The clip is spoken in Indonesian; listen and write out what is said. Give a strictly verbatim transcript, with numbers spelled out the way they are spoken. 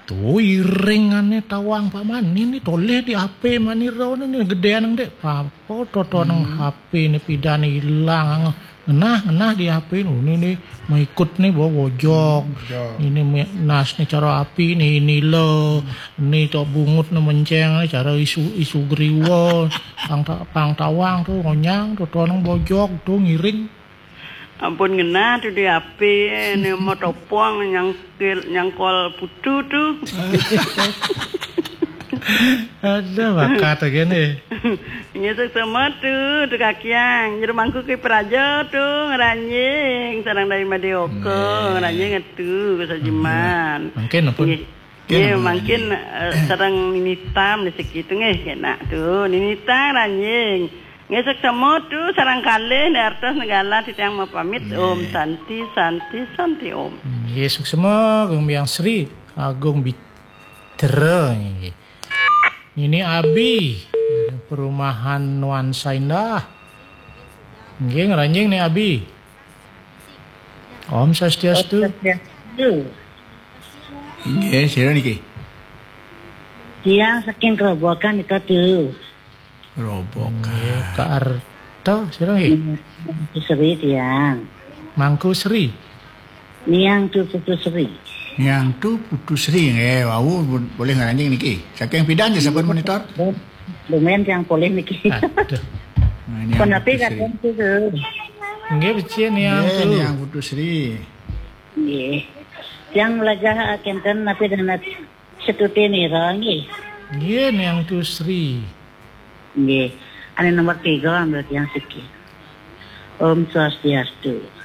Tuh iringane tawang paman ini toleh di H P maniro ini gedean nang dek papo toto nang H P ini pidane hilang ngenah ngenah di H P ini nih mau ikut nih bawa wojok ini nas nih cara api nih ini lo ini tok bungut nih menceng nih cara isu isu griwo pang pang tawang tuh ngonyang toto nang bojok tuh ngiring. Ampun ngena tuh di H P ini mau topong nyangkil nyangkol putu tuh. Ada bakat gini. Nyesek sama tuh tuh kakiang jadi mangku ke praja tuh ngeranjing sarang dari Madioko ngeranjing itu kesajiman. Mungkin apa? Iya mungkin sarang ninitam di segitu nggak kena tuh ninitam ranjing. Ngesek sama tuh sarang kali di atas negara titiang mau pamit om santi santi santi om. Yesus semua Agung Biang Sri Agung Bitra ini. Ini Abi perumahan Nuansa Indah. Nggih ngeranjing nih Abi. Om Swastiastu. Nggih, sira niki. Dia saking kerobokan itu tuh. Robokan. Kak Arto sira nggih. Sri dia. Mangku Sri. Niang tuh Putu Sri. Yang tu Putu Sri nggih, wau boleh ngaranjing niki. Saking pidan ya sampun monitor. Lumayan yang boleh niki. Aduh. Penapi kan itu. Nggih becien yang tu. Yang Putu Sri. Nggih. Yang lajah kenten napi dan setuti nira nggih. Nggih yang tu Sri. Nggih. Ane nomor tiga berarti yang siki. Om Swastiastu.